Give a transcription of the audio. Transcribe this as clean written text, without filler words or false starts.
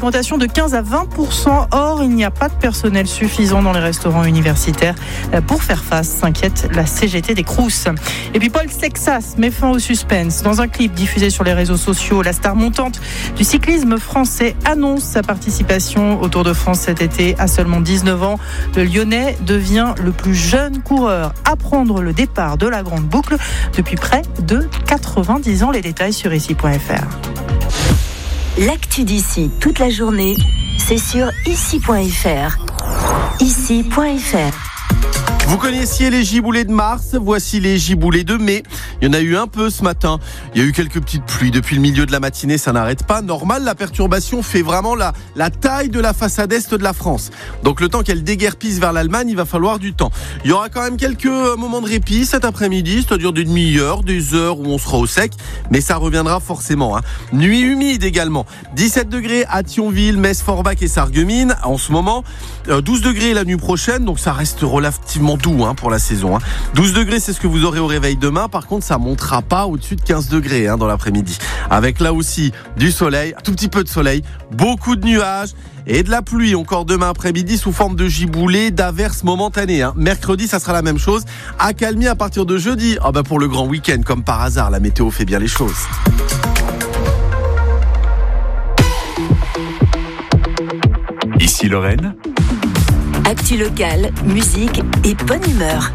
augmentation de 15 à 20%. Or, il n'y a pas de personnel suffisant dans les restaurants universitaires pour faire face, s'inquiète la CGT des Crous. Et puis Paul Sexas met fin au suspense. Dans un clip diffusé sur les réseaux sociaux, la star montante du cyclisme français annonce sa participation au Tour de France cet été. À seulement 19 ans, le Lyonnais devient le plus jeune coureur à prendre le départ de la Grande Boucle depuis près de 90 ans. Les détails sur ici.fr. L'actu d'ici toute la journée, c'est sur ici.fr. Ici.fr. Vous connaissiez les giboulées de mars, voici les giboulées de mai. Il y en a eu un peu ce matin. Il y a eu quelques petites pluies. Depuis le milieu de la matinée, ça n'arrête pas. Normal, la perturbation fait vraiment la taille de la façade est de la France. Donc le temps qu'elle déguerpisse vers l'Allemagne, il va falloir du temps. Il y aura quand même quelques moments de répit cet après-midi, c'est-à-dire des demi-heures, des heures où on sera au sec. Mais ça reviendra forcément. Nuit humide également. 17 degrés à Thionville, Metz, Forbach et Sarreguemines en ce moment. 12 degrés la nuit prochaine, donc ça reste relativement doux pour la saison. 12 degrés, c'est ce que vous aurez au réveil demain. Par contre, ça montera pas au-dessus de 15 degrés dans l'après-midi. Avec là aussi du soleil, un tout petit peu de soleil, beaucoup de nuages et de la pluie encore demain après-midi sous forme de giboulées, d'averses momentanées. Mercredi, ça sera la même chose. Accalmie à partir de jeudi. Pour le grand week-end, comme par hasard, la météo fait bien les choses. Ici Lorraine. Actu locale, musique et bonne humeur.